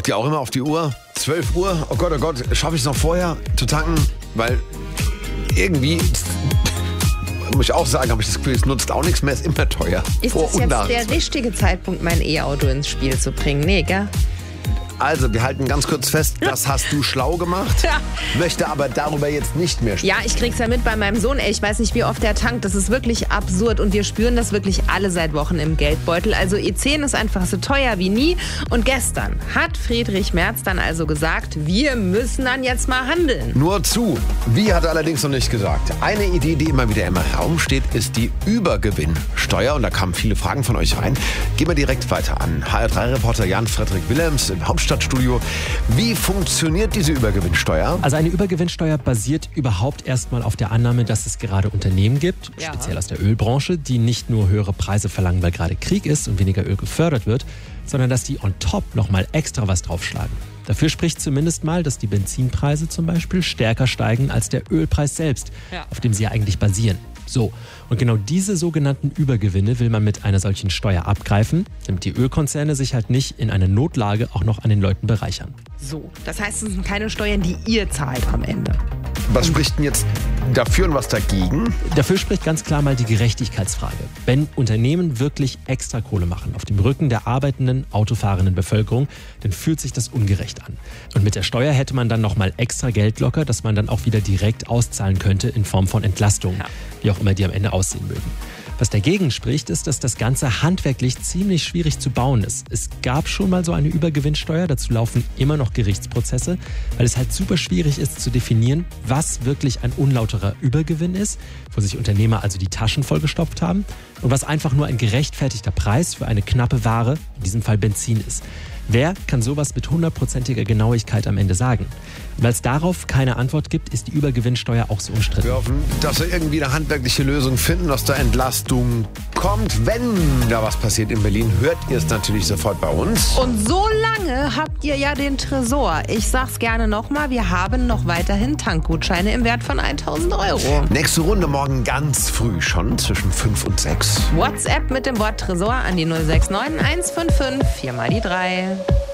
Guckt ihr auch immer auf die Uhr? 12 Uhr? Oh Gott, schaffe ich es noch vorher zu tanken? Weil irgendwie, muss ich auch sagen, habe ich das Gefühl, es nutzt auch nichts mehr, ist immer teuer. Ist das jetzt der richtige Zeitpunkt, mein E-Auto ins Spiel zu bringen? Nee, gell? Also, wir halten ganz kurz fest, das hast du schlau gemacht, möchte aber darüber jetzt nicht mehr sprechen. Ja, ich krieg's ja mit bei meinem Sohn. Ich weiß nicht, wie oft der tankt. Das ist wirklich absurd und wir spüren das wirklich alle seit Wochen im Geldbeutel. Also E10 ist einfach so teuer wie nie. Und gestern hat Friedrich Merz dann also gesagt, wir müssen dann jetzt mal handeln. Nur zu. Wie hat er allerdings noch nicht gesagt. Eine Idee, die immer wieder im Raum steht, ist die Übergewinnsteuer. Und da kamen viele Fragen von euch rein. Gehen wir direkt weiter an. HR3-Reporter Jan-Frederik Willems im Hauptstadtstudio. Wie funktioniert diese Übergewinnsteuer? Also eine Übergewinnsteuer basiert überhaupt erstmal auf der Annahme, dass es gerade Unternehmen gibt, speziell aus der Ölbranche, die nicht nur höhere Preise verlangen, weil gerade Krieg ist und weniger Öl gefördert wird, sondern dass die on top nochmal extra was draufschlagen. Dafür spricht zumindest mal, dass die Benzinpreise zum Beispiel stärker steigen als der Ölpreis selbst, auf dem sie ja eigentlich basieren. So, und genau diese sogenannten Übergewinne will man mit einer solchen Steuer abgreifen, damit die Ölkonzerne sich halt nicht in einer Notlage auch noch an den Leuten bereichern. So, das heißt, es sind keine Steuern, die ihr zahlt am Ende. Was spricht denn jetzt dafür und was dagegen? Dafür spricht ganz klar mal die Gerechtigkeitsfrage. Wenn Unternehmen wirklich extra Kohle machen auf dem Rücken der arbeitenden, autofahrenden Bevölkerung, dann fühlt sich das ungerecht an. Und mit der Steuer hätte man dann nochmal extra Geld locker, das man dann auch wieder direkt auszahlen könnte in Form von Entlastungen, wie auch immer die am Ende aussehen mögen. Was dagegen spricht, ist, dass das Ganze handwerklich ziemlich schwierig zu bauen ist. Es gab schon mal so eine Übergewinnsteuer, dazu laufen immer noch Gerichtsprozesse, weil es halt super schwierig ist zu definieren, was wirklich ein unlauterer Übergewinn ist, wo sich Unternehmer also die Taschen vollgestopft haben, und was einfach nur ein gerechtfertigter Preis für eine knappe Ware, in diesem Fall Benzin, ist. Wer kann sowas mit 100%iger Genauigkeit am Ende sagen? Und weil es darauf keine Antwort gibt, ist die Übergewinnsteuer auch so umstritten. Wir hoffen, dass wir irgendwie eine handwerkliche Lösung finden, dass da Entlastung kommt. Wenn da was passiert in Berlin, hört ihr es natürlich sofort bei uns. Und so lange habt ihr ja den Tresor. Ich sag's gerne nochmal, wir haben noch weiterhin Tankgutscheine im Wert von 1.000 €. Nächste Runde morgen ganz früh, schon zwischen 5 und 6. WhatsApp mit dem Wort Tresor an die 069 155 4 mal die 3.